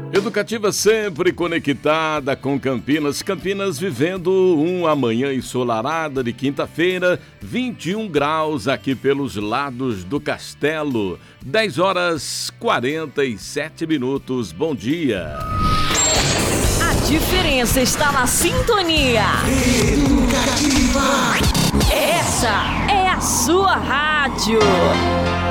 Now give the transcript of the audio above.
Educativa sempre conectada com Campinas. Campinas vivendo uma manhã ensolarada de quinta-feira, 21 graus aqui pelos lados do Castelo. 10 horas 47 minutos. Bom dia. A diferença está na sintonia. Educativa. Essa é a sua rádio.